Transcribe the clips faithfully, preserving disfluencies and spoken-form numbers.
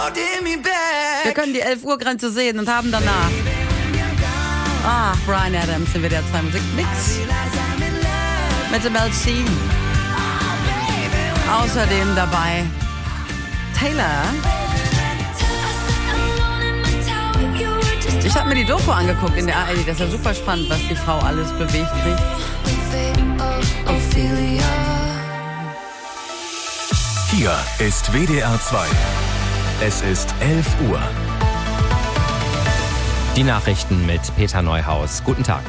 Wir können die elf Uhr Grenze sehen und haben danach Ah, Bryan Adams in W D R zwei Musik Mix mit dem L C. Außerdem dabei Taylor. Ich habe mir die Doku angeguckt in der A R D. Das ist ja super spannend, was die Frau alles bewegt kriegt. Hier ist W D R zwei. Es ist elf Uhr. Die Nachrichten mit Peter Neuhaus. Guten Tag.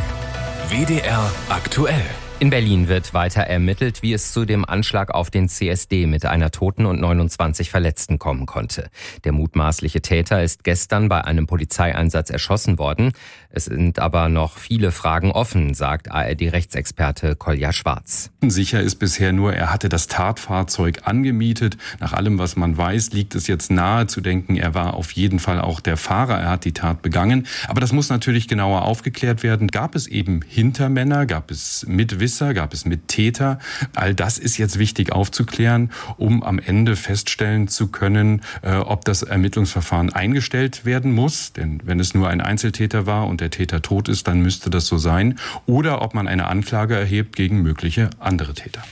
W D R aktuell. In Berlin wird weiter ermittelt, wie es zu dem Anschlag auf den C S D mit einer Toten und neunundzwanzig Verletzten kommen konnte. Der mutmaßliche Täter ist gestern bei einem Polizeieinsatz erschossen worden. Es sind aber noch viele Fragen offen, sagt A R D-Rechtsexperte Kolja Schwarz. Sicher ist bisher nur, er hatte das Tatfahrzeug angemietet. Nach allem, was man weiß, liegt es jetzt nahe zu denken, er war auf jeden Fall auch der Fahrer. Er hat die Tat begangen. Aber das muss natürlich genauer aufgeklärt werden. Gab es eben Hintermänner? Gab es Mitwisser? Gab es Mittäter? All das ist jetzt wichtig aufzuklären, um am Ende feststellen zu können, äh, ob das Ermittlungsverfahren eingestellt werden muss. Denn wenn es nur ein Einzeltäter war und der Täter tot ist, dann müsste das so sein. Oder ob man eine Anklage erhebt gegen mögliche andere Täter.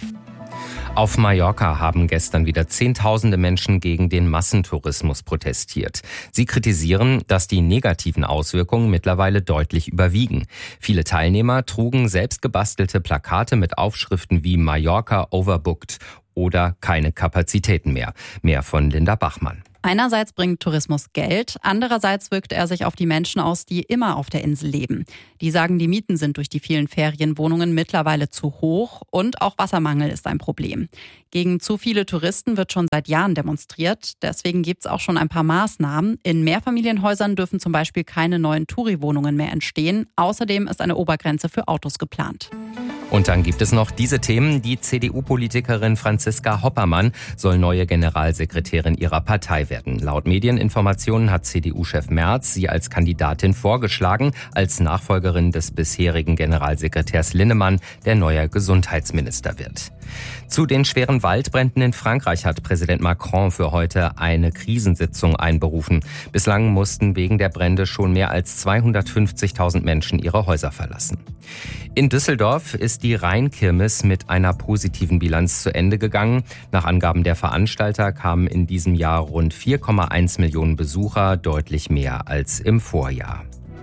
Auf Mallorca haben gestern wieder Zehntausende Menschen gegen den Massentourismus protestiert. Sie kritisieren, dass die negativen Auswirkungen mittlerweile deutlich überwiegen. Viele Teilnehmer trugen selbst gebastelte Plakate mit Aufschriften wie Mallorca overbooked oder keine Kapazitäten mehr. Mehr von Linda Bachmann. Einerseits bringt Tourismus Geld, andererseits wirkt er sich auf die Menschen aus, die immer auf der Insel leben. Die sagen, die Mieten sind durch die vielen Ferienwohnungen mittlerweile zu hoch und auch Wassermangel ist ein Problem. Gegen zu viele Touristen wird schon seit Jahren demonstriert. Deswegen gibt es auch schon ein paar Maßnahmen. In Mehrfamilienhäusern dürfen zum Beispiel keine neuen Touri-Wohnungen mehr entstehen. Außerdem ist eine Obergrenze für Autos geplant. Und dann gibt es noch diese Themen. Die C D U-Politikerin Franziska Hoppermann soll neue Generalsekretärin ihrer Partei werden. Laut Medieninformationen hat C D U-Chef Merz sie als Kandidatin vorgeschlagen, als Nachfolgerin des bisherigen Generalsekretärs Linnemann, der neuer Gesundheitsminister wird. Zu den schweren Waldbränden in Frankreich hat Präsident Macron für heute eine Krisensitzung einberufen. Bislang mussten wegen der Brände schon mehr als zweihundertfünfzigtausend Menschen ihre Häuser verlassen. In Düsseldorf ist die Rheinkirmes mit einer positiven Bilanz zu Ende gegangen. Nach Angaben der Veranstalter kamen in diesem Jahr rund vier Komma eins Millionen Besucher, deutlich mehr als im Vorjahr.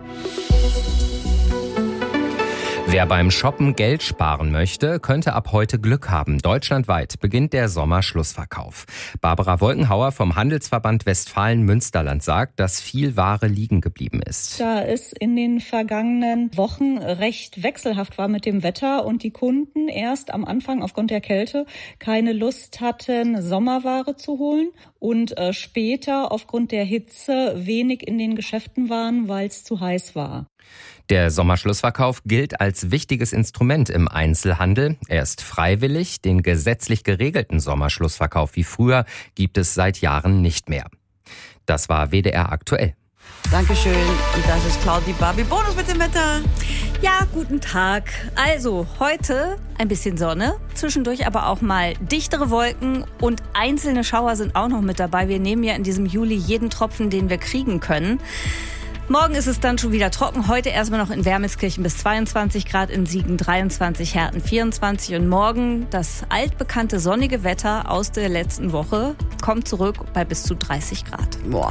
Wer beim Shoppen Geld sparen möchte, könnte ab heute Glück haben. Deutschlandweit beginnt der Sommerschlussverkauf. Barbara Wolkenhauer vom Handelsverband Westfalen-Münsterland sagt, dass viel Ware liegen geblieben ist. Da es in den vergangenen Wochen recht wechselhaft war mit dem Wetter und die Kunden erst am Anfang aufgrund der Kälte keine Lust hatten, Sommerware zu holen und äh, später aufgrund der Hitze wenig in den Geschäften waren, weil es zu heiß war. Der Sommerschlussverkauf gilt als wichtiges Instrument im Einzelhandel. Er ist freiwillig. Den gesetzlich geregelten Sommerschlussverkauf wie früher gibt es seit Jahren nicht mehr. Das war W D R aktuell. Dankeschön. Und das ist Claudi Barbie. Bonus mit dem Wetter. Ja, guten Tag. Also heute ein bisschen Sonne, zwischendurch aber auch mal dichtere Wolken und einzelne Schauer sind auch noch mit dabei. Wir nehmen ja in diesem Juli jeden Tropfen, den wir kriegen können. Morgen ist es dann schon wieder trocken. Heute erstmal noch in Wermelskirchen bis zweiundzwanzig Grad, in Siegen dreiundzwanzig, Herten vierundzwanzig. Und morgen das altbekannte sonnige Wetter aus der letzten Woche kommt zurück bei bis zu dreißig Grad. Boah.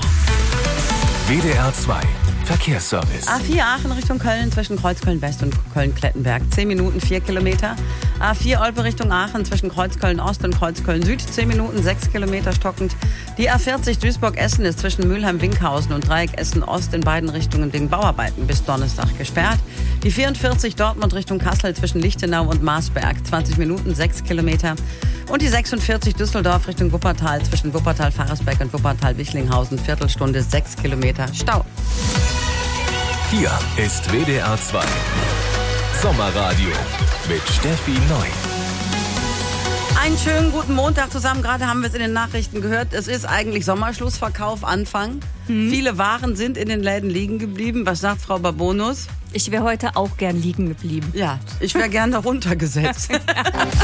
W D R zwei Verkehrsservice. A vier Aachen Richtung Köln zwischen Kreuzköln-West und Köln-Klettenberg. zehn Minuten, vier Kilometer. A vier Olpe Richtung Aachen zwischen Kreuzköln-Ost und Kreuzköln-Süd. zehn Minuten, sechs Kilometer stockend. Die A vierzig Duisburg-Essen ist zwischen Mülheim-Winkhausen und Dreieck Essen-Ost in beiden Richtungen wegen Bauarbeiten bis Donnerstag gesperrt. Die vierundvierzig Dortmund Richtung Kassel zwischen Lichtenau und Marsberg. zwanzig Minuten, sechs Kilometer. Und die sechsundvierzig Düsseldorf Richtung Wuppertal zwischen Wuppertal-Faresbeck und Wuppertal-Wichlinghausen. Viertelstunde, sechs Kilometer Stau. Hier ist W D R zwei Sommerradio mit Steffi Neu. Einen schönen guten Montag zusammen. Gerade haben wir es in den Nachrichten gehört. Es ist eigentlich Sommerschlussverkauf Anfang. Mhm. Viele Waren sind in den Läden liegen geblieben. Was sagt Frau Babonus? Ich wäre heute auch gern liegen geblieben. Ja, ich wäre gern da runtergesetzt.